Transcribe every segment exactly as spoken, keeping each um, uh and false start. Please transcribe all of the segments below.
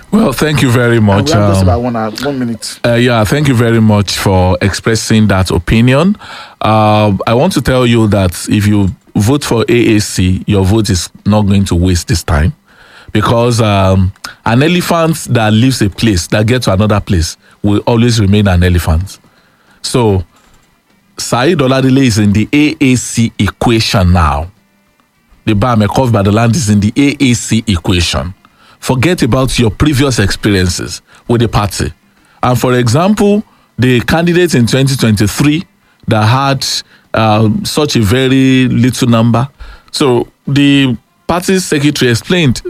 Well, thank you very much. We have just um, about one, hour, one minute. Uh, yeah, thank you very much for expressing that opinion. Uh, I want to tell you that if you vote for A A C, your vote is not going to waste this time, because um, an elephant that leaves a place, that gets to another place, will always remain an elephant. So, Saheed Oladele is in the A A C equation now. The Ba Mekov Badaland is in the A A C equation. Forget about your previous experiences with the party. And for example, the candidates in twenty twenty-three that had uh, such a very little number. So the party secretary explained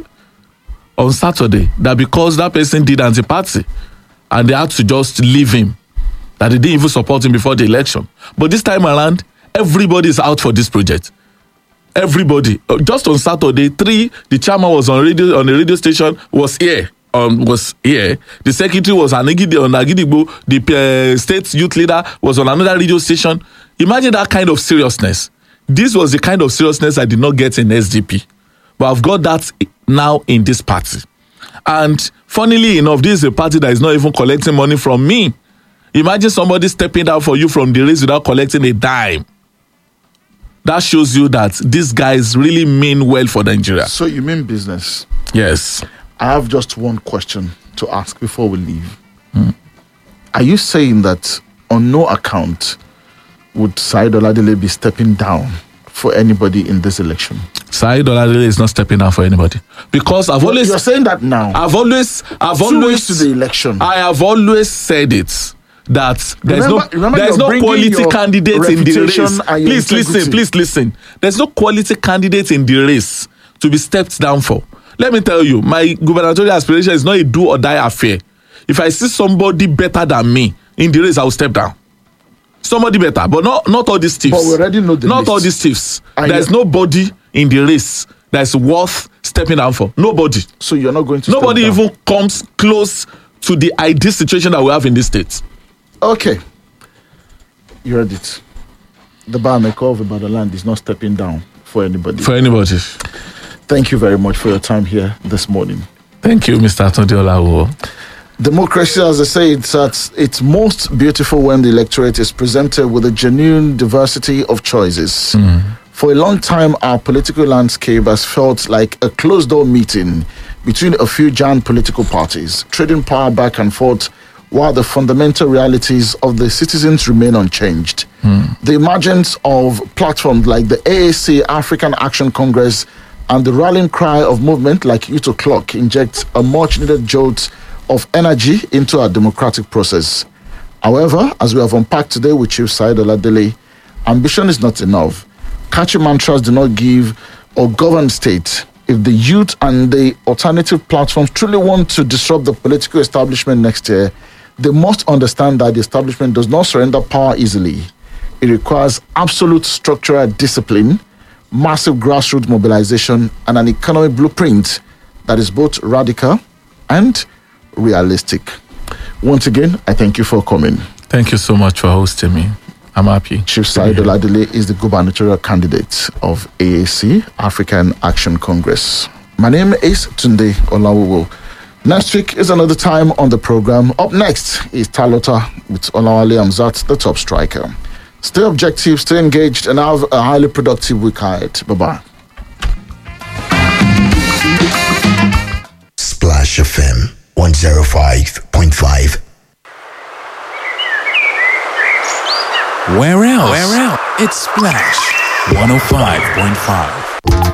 on Saturday that because that person did anti-party and they had to just leave him, that they didn't even support him before the election. But this time around, everybody is out for this project. Everybody. Just on Saturday, three, the chairman was on radio on the radio station, was here. Um, was here. The secretary was on Agidigbo. The uh, state youth leader was on another radio station. Imagine that kind of seriousness. This was the kind of seriousness I did not get in S D P. But I've got that now in this party. And funnily enough, this is a party that is not even collecting money from me. Imagine somebody stepping down for you from the race without collecting a dime. That shows you that these guys really mean well for Nigeria. So you mean business? Yes. I have just one question to ask before we leave. Mm. Are you saying that on no account would Saheed Oladele be stepping down for anybody in this election? Saheed Oladele is not stepping down for anybody. Because I've Well, always... You're saying that now. I've always... I've Two always... weeks to the election. I have always said it. That there's Remember- no remember there's you're no bringing quality your candidate in the reputation race. and your Please listen, integrity. please listen. There's no quality candidate in the race to be stepped down for. Let me tell you, my gubernatorial aspiration is not a do or die affair. If I see somebody better than me in the race, I will step down. Somebody better, but not not all these thieves. But we already know the Not list. all these thieves. And There's you- nobody in the race that's worth stepping down for. Nobody. So you're not going to Nobody step down. even comes close to the ideal situation that we have in this state. Okay. You heard it. The Ba Mekov Badaland is not stepping down for anybody. For anybody. Thank you very much for your time here this morning. Thank you, Mister Atunde Olawo. Democracy, as I say, it's at its most beautiful when the electorate is presented with a genuine diversity of choices. For a long time, our political landscape has felt like a closed-door meeting between a few giant political parties, trading power back and forth, while the fundamental realities of the citizens remain unchanged. The emergence of platforms like the A A C, African Action Congress, and the rallying cry of movement like Youth O'Clock injects a much-needed jolt of energy into our democratic process. However, as we have unpacked today with Chief Saheed Oladele, ambition is not enough. Catchy mantras do not give or govern state. If the youth and the alternative platforms truly want to disrupt the political establishment next year, they must understand that the establishment does not surrender power easily. It requires absolute structural discipline, massive grassroots mobilization, and an economic blueprint that is both radical and realistic. Once again, I thank you for coming. Thank you so much for hosting me. I'm happy. Chief Saheed Oladele is the gubernatorial candidate of A A C, African Action Congress. My name is Tunde Olawo. Next week is another time on the program. Up next is Talota with Olawale Amzat, the top striker. Stay objective, stay engaged, and have a highly productive week ahead. Bye-bye. Splash F M one oh five point five. Where else? Where else? It's Splash one oh five point five.